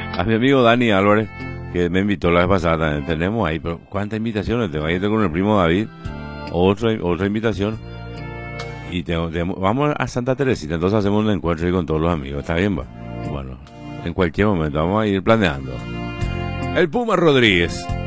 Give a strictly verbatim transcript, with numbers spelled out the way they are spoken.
A mi amigo Dani Álvarez, que me invitó la vez pasada también. Tenemos ahí, pero ¿cuántas invitaciones tengo? Ahí tengo con el primo David, otra, otra invitación. Y tengo, tengo- vamos a Santa Teresita, entonces hacemos un encuentro ahí con todos los amigos. ¿Está bien, va? Bueno, en cualquier momento vamos a ir planeando. El Puma Rodríguez.